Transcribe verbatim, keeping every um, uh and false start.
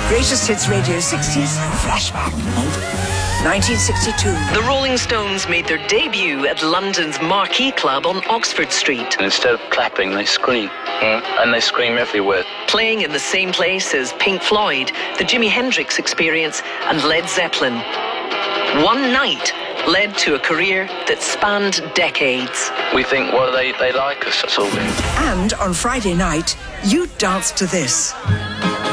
Greatest Hits Radio sixties Flashback. nineteen sixty-two. The Rolling Stones made their debut at London's Marquee Club on Oxford Street. And instead of clapping, they scream. Mm. And they scream everywhere. Playing in the same place as Pink Floyd, the Jimi Hendrix Experience, and Led Zeppelin. One night led to a career that spanned decades. We think, well, they, they like us, that's all. And on Friday night, you danced to this.